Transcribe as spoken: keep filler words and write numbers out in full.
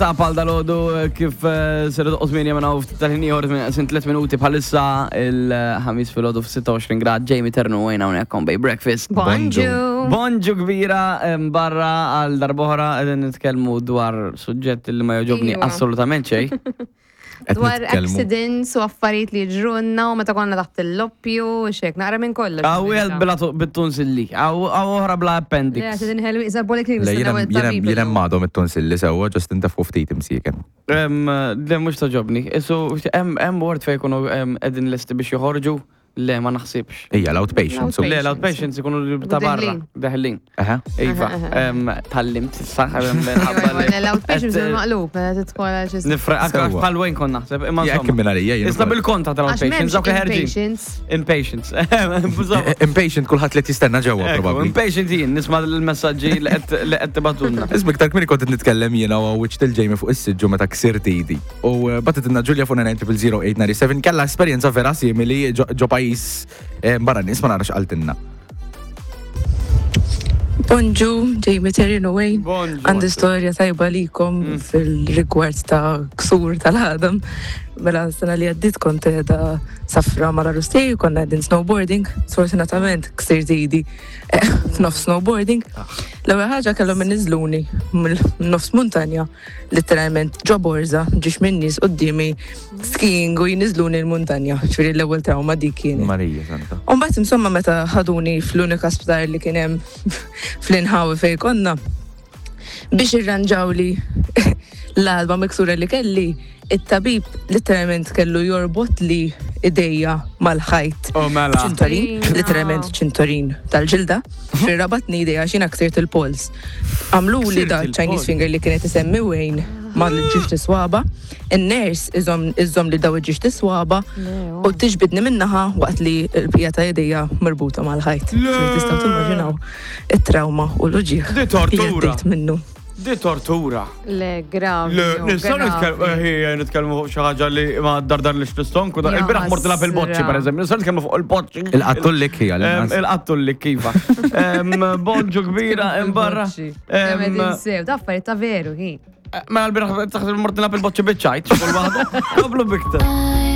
Ta' pal dal-ħodu kif s-sirdu osminja minna u tal-ħinijor sin tlet minuti bħalissa il-ħamis fil-ħodu f-sitta u għoxrin grad Jamie Ternu għajna unek Bay Breakfast. Bonġu. Bonġu kbira barra għal darbohra għedin nitkelmu dwar suġġett li ma joġobni assolutament xej. Dwar accidents u affarijiet li ġrunna u meta konna taħt il-loppju u xek, naqra minn kollox. Għaw jgħal bila bit-tunsilli, għaw oħra bla appendix. Le, għatidin ħelu jizabbolek li Jinem maħdom it-tonsilli sewa, ġust inta fuftit imsiken. Le, mux taġobni. Isu, hemm word fej kunu edin listi biex joħorġu. Le, ma naħsibx. Ija, l-outpatients. Le, l-outpatients ikunu ta' barra, daħlin. Iva, tal-limt, s-saħ. L-outpatients u maqlub, titkola ġis. Nifra, bħal wejn kon naħseb. Jekk minn għalija. Isla bil-konta tal-outpatients, zawk ħerġin. Impatience. Impatient kullħat li tistenna ġewwa, probabli. Impatient jien, nisma l-messagġi li qed tibatunna. Isbik tal-kmini kont nitkellem jiena u wiċ til-ġejmi fuq is-sidġu meta ksirt idi. U batet inna Ġulja fuq nine triple zero eight nine seven kella esperjenza vera simili ġo pajis barra nis ma narax qaltinna. Bonġu, Jamie Ternu Wayne. Għandi storja tajba likom fil-rigward ta' ksur tal-ħadam. Mela s-sena li għaddit kont edha safra mara rustej, konna għaddin snowboarding, sfortunatament ksir zidi f'nofs snowboarding. L-ewwel ħaġa kellhom inniżluni nofs muntanja, literalment ġo borza, ġiex minn nies qudiemi skiing u jinniżluni l-muntanja, ġifieri l-ewwel trauma dik kienet. Marija santa. U mbagħad insomma meta ħaduni fl-unika sptar li kien hemm fl-inħawi fejn konna biex irranġaw li l-alba miksura li kelli, it-tabib literalment kellu jorbot li idejja mal-ħajt. Oh, mela. ċintorin, literalment ċintorin tal-ġilda, rabatni idejja xina ksirt il-pols. Għamlu li da Chinese finger li kienet isemmi Wayne ma l-ġiġ tiswaba, il-ners iżom li daw il-ġiġ tiswaba u tiġbidni minnaħa waqt li l-bija ta' idejja marbuta mal-ħajt. Tistaw timmaġinaw it-trauma u l-uġieħ. Di tortura. minnu. Di tortura. Le, grav. Le, nistaw nitkellmu fuq xi ħaġa li ma dardar li x'tistonk u il-biraħ mortila fil-boċċi pereżempju, nistaw nitkellmu fuq il-boċċi. Il-qattullik hija. Il-qattullik iva. Bonġu kbira imbarra. Sew, da affarijiet ta' veru hi. Ma l-biraħ taħt mortila fil-boċċi biċċajt, xogħol waħda. Qablu biktar.